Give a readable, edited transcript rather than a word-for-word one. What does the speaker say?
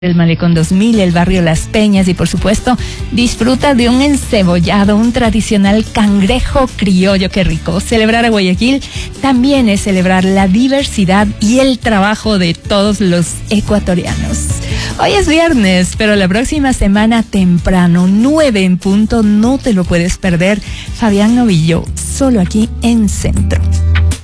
el Malecón 2000, el barrio Las Peñas y por supuesto disfruta de un encebollado, un tradicional cangrejo criollo. ¡Qué rico! Celebrar a Guayaquil también es celebrar la diversidad y el trabajo de todos los ecuatorianos. Hoy es viernes, pero la próxima semana temprano, 9 en punto, no te lo puedes perder. Fabián Novillo, solo aquí en Centro.